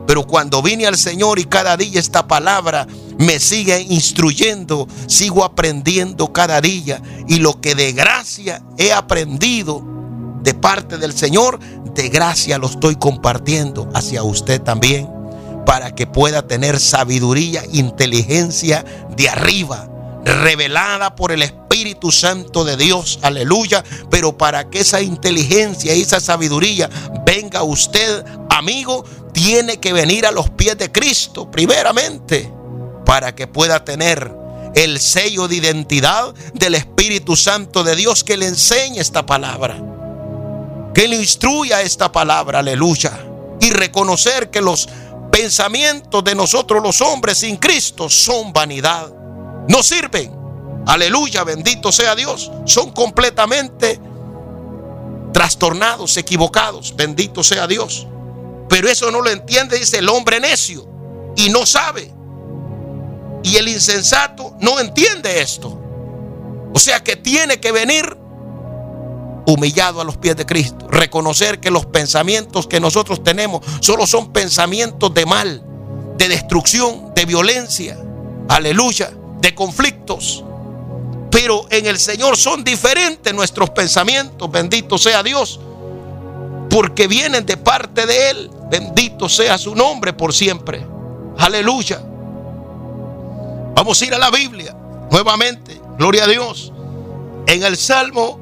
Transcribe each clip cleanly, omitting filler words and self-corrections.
Pero cuando vine al Señor y cada día esta palabra me sigue instruyendo, sigo aprendiendo cada día. Y lo que de gracia he aprendido de parte del Señor, de gracia lo estoy compartiendo hacia usted también, para que pueda tener sabiduría, inteligencia de arriba, revelada por el Espíritu Santo de Dios, aleluya. Pero para que esa inteligencia y esa sabiduría venga a usted, amigo, tiene que venir a los pies de Cristo primeramente, para que pueda tener el sello de identidad del Espíritu Santo de Dios, que le enseñe esta palabra, que le instruya esta palabra, aleluya. Y reconocer que los pensamientos de nosotros los hombres sin Cristo son vanidad, no sirven, aleluya, bendito sea Dios, son completamente trastornados, equivocados, bendito sea Dios. Pero eso no lo entiende, dice, el hombre necio, y no sabe. Y el insensato no entiende esto. O sea que tiene que venir humillado a los pies de Cristo, reconocer que los pensamientos que nosotros tenemos solo son pensamientos de mal, de destrucción, de violencia, aleluya, de conflictos. Pero en el Señor son diferentes nuestros pensamientos, bendito sea Dios, porque vienen de parte de Él. Bendito sea su nombre por siempre, aleluya. Vamos a ir a la Biblia nuevamente, gloria a Dios, en el Salmo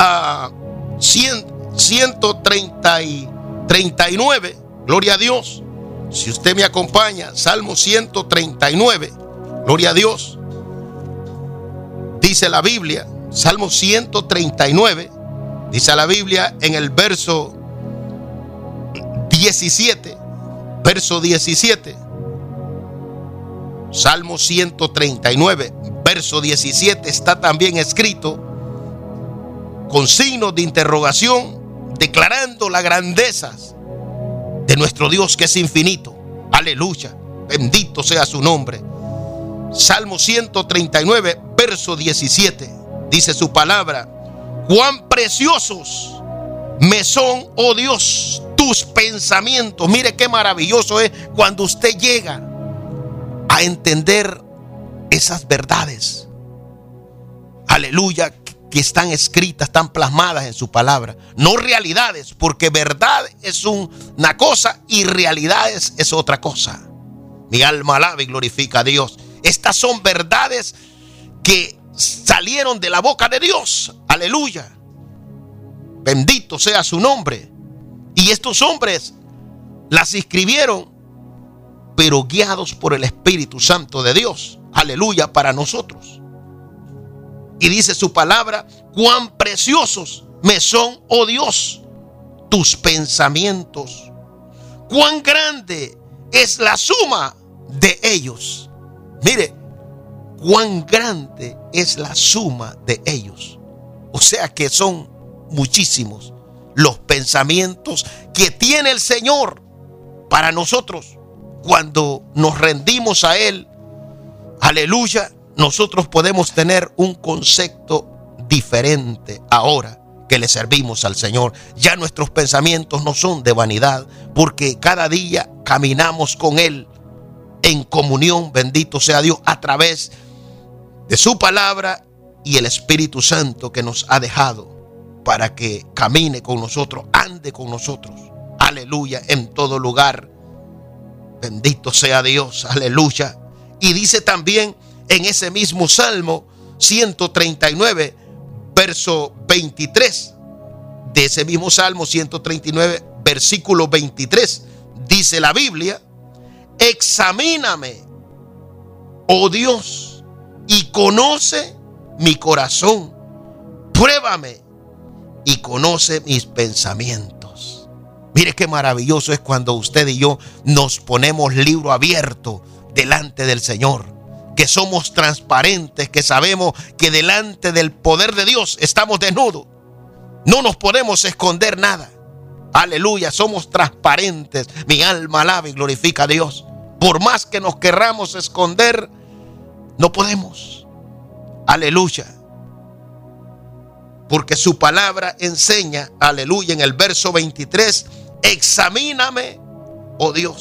139, gloria a Dios. Si usted me acompaña, Salmo 139, gloria a Dios. Dice la Biblia, Salmo 139, dice la Biblia en el verso 17, verso 17. Salmo 139, verso 17, está también escrito con signos de interrogación, declarando las grandezas de nuestro Dios, que es infinito. Aleluya, bendito sea su nombre. Salmo 139, verso 17, dice su palabra: cuán preciosos me son, oh Dios, tus pensamientos. Mire qué maravilloso es cuando usted llega a entender esas verdades, aleluya, que están escritas, están plasmadas en su palabra. No realidades, porque verdad es una cosa y realidades es otra cosa. Mi alma alaba y glorifica a Dios. Estas son verdades que salieron de la boca de Dios, aleluya, bendito sea su nombre. Y estos hombres las escribieron, pero guiados por el Espíritu Santo de Dios, aleluya, para nosotros. Y dice su palabra: cuán preciosos me son, oh Dios, tus pensamientos, cuán grande es la suma de ellos. Mire, cuán grande es la suma de ellos. O sea que son muchísimos los pensamientos que tiene el Señor para nosotros. Cuando nos rendimos a Él, aleluya, nosotros podemos tener un concepto diferente ahora que le servimos al Señor. Ya nuestros pensamientos no son de vanidad, porque cada día caminamos con Él en comunión, bendito sea Dios, a través de su palabra y el Espíritu Santo que nos ha dejado para que camine con nosotros, ande con nosotros, aleluya, en todo lugar. Bendito sea Dios, aleluya. Y dice también en ese mismo Salmo 139, verso 23, de ese mismo Salmo 139, versículo 23, dice la Biblia: examíname, oh Dios, y conoce mi corazón, pruébame y conoce mis pensamientos. Mire qué maravilloso es cuando usted y yo nos ponemos libro abierto delante del Señor, que somos transparentes, que sabemos que delante del poder de Dios estamos desnudos. No nos podemos esconder nada. Aleluya, somos transparentes. Mi alma alaba y glorifica a Dios. Por más que nos querramos esconder, no podemos. Aleluya. Porque su palabra enseña, aleluya, en el verso 23: examíname, oh Dios,